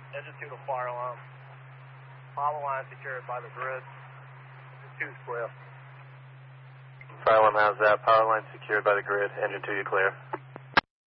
Engine 2 to fire alarm. Power line secured by the grid. Engine 2 is clear. Fire alarm, how's that? Power line secured by the grid. Engine 2, you clear.